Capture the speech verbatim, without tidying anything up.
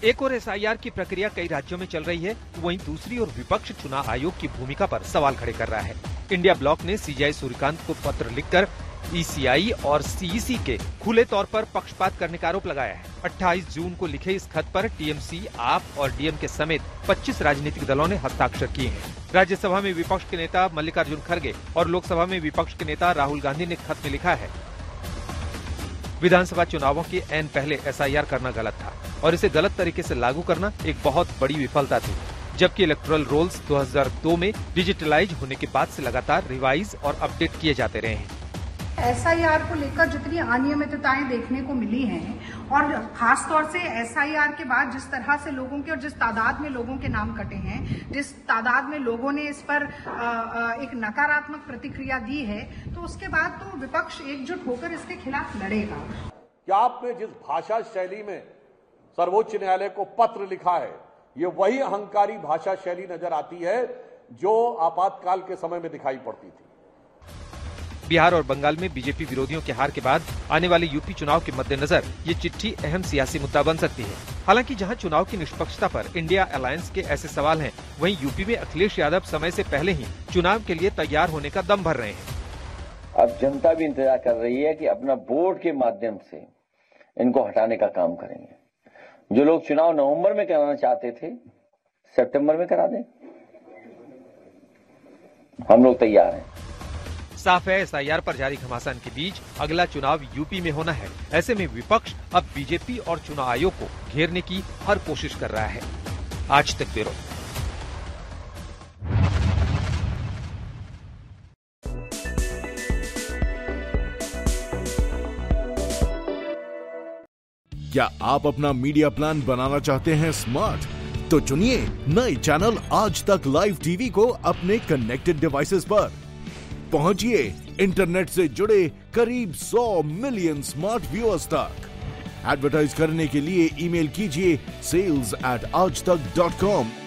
एक और S I R की प्रक्रिया कई राज्यों में चल रही है, तो वहीं दूसरी ओर विपक्ष चुनाव आयोग की भूमिका पर सवाल खड़े कर रहा है। इंडिया ब्लॉक ने सी जी आई सूर्यकांत को पत्र लिखकर ई सी आई और सी ई सी के खुले तौर पर पक्षपात करने का आरोप लगाया है। अट्ठाईस जून को लिखे इस खत पर टी एम सी, आप और डी एम के समेत पच्चीस राजनीतिक दलों ने हस्ताक्षर किए हैं। राज्यसभा में विपक्ष के नेता मल्लिकार्जुन खड़गे और लोकसभा में विपक्ष के नेता राहुल गांधी ने खत में लिखा है, विधानसभा चुनावों के ऐन पहले एस आई आर करना गलत था और इसे गलत तरीके से लागू करना एक बहुत बड़ी विफलता थी, जबकि इलेक्टोरल रोल्स दो हज़ार दो में डिजिटलाइज होने के बाद से लगातार रिवाइज और अपडेट किए जाते रहे हैं। एस आई आर को लेकर जितनी अनियमितताएं देखने को मिली हैं और खास तौर से एस आई आर के बाद जिस तरह से लोगों के और जिस तादाद में लोगों के नाम कटे हैं, जिस तादाद में लोगों ने इस पर एक नकारात्मक प्रतिक्रिया दी है, तो उसके बाद तो विपक्ष एकजुट होकर इसके खिलाफ लड़ेगा। क्या आपने जिस भाषा शैली में सर्वोच्च न्यायालय को पत्र लिखा है, ये वही अहंकारी भाषा शैली नजर आती है जो आपातकाल के समय में दिखाई पड़ती थी। बिहार और बंगाल में बी जे पी विरोधियों के हार के बाद आने वाले यू पी चुनाव के मद्देनजर ये चिट्ठी अहम सियासी मुद्दा बन सकती है। हालांकि जहां चुनाव की निष्पक्षता पर इंडिया अलायंस के ऐसे सवाल हैं, वहीं यू पी में अखिलेश यादव समय से पहले ही चुनाव के लिए तैयार होने का दम भर रहे हैं। अब जनता भी इंतजार कर रही है कि अपना बोर्ड के माध्यम से इनको हटाने का काम करेंगे। जो लोग चुनाव नवंबर में कराना चाहते थे, सितंबर में करा दें, हम लोग तैयार हैं। साफ है, एस आई आर पर जारी घमासान के बीच अगला चुनाव यू पी में होना है। ऐसे में विपक्ष अब बी जे पी और चुनाव आयोग को घेरने की हर कोशिश कर रहा है। आज तक ब्यूरो। क्या आप अपना मीडिया प्लान बनाना चाहते हैं स्मार्ट? तो चुनिए नए चैनल आज तक लाइव टीवी को अपने कनेक्टेड डिवाइसेस पर। पहुंचिए इंटरनेट से जुड़े करीब सौ मिलियन स्मार्ट व्यूअर्स तक। एडवर्टाइज करने के लिए ईमेल कीजिए सेल्स एट आज तक डॉट कॉम